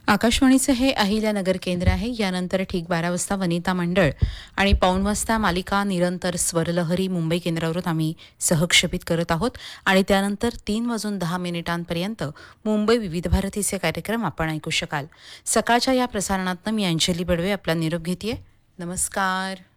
आकाशवाणीचं हे अहिल्यानगर केंद्र आहे. यानंतर ठीक 12 वाजता वनिता मंडळ आणि पाऊण वाजता मालिका निरंतर स्वरलहरी मुंबई केंद्रावरून आम्ही सहक्षेपित करत आहोत आणि त्यानंतर 3:10 मुंबई विविध भारतीचे कार्यक्रम आपण ऐकू शकाल. सकाळच्या या प्रसारणातनं मी अंजली बडवे आपला निरोप घेतेय. नमस्कार.